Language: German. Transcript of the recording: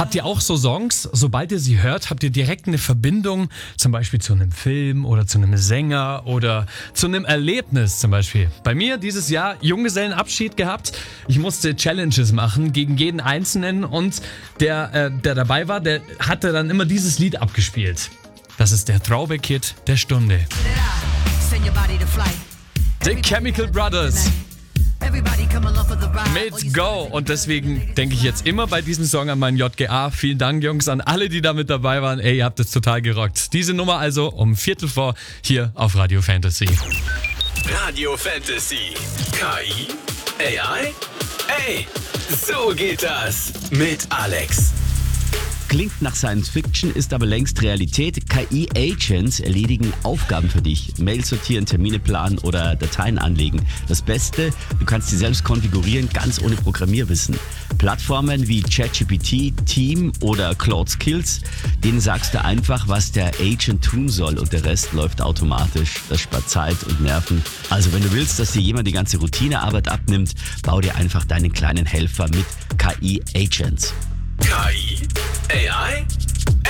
Habt ihr auch so Songs, sobald ihr sie hört, habt ihr direkt eine Verbindung, zum Beispiel zu einem Film oder zu einem Sänger oder zu einem Erlebnis zum Beispiel? Bei mir dieses Jahr Junggesellenabschied gehabt. Ich musste Challenges machen gegen jeden Einzelnen und der dabei war, der hatte dann immer dieses Lied abgespielt. Das ist der Throwback-Hit der Stunde. The Chemical Brothers mit Go. Und deswegen denke ich jetzt immer bei diesem Song an meinen JGA. Vielen Dank, Jungs, an alle, die da mit dabei waren. Ey, ihr habt es total gerockt. Diese Nummer also um 4:15 hier auf Radio Fantasy. Radio Fantasy. KI? AI? Ey, so geht das mit Alex. Klingt nach Science Fiction, ist aber längst Realität. KI-Agents erledigen Aufgaben für dich. Mails sortieren, Termine planen oder Dateien anlegen. Das Beste, du kannst sie selbst konfigurieren, ganz ohne Programmierwissen. Plattformen wie ChatGPT, Team oder Claude Skills, denen sagst du einfach, was der Agent tun soll und der Rest läuft automatisch. Das spart Zeit und Nerven. Also wenn du willst, dass dir jemand die ganze Routinearbeit abnimmt, bau dir einfach deinen kleinen Helfer mit KI-Agents. KI? AI?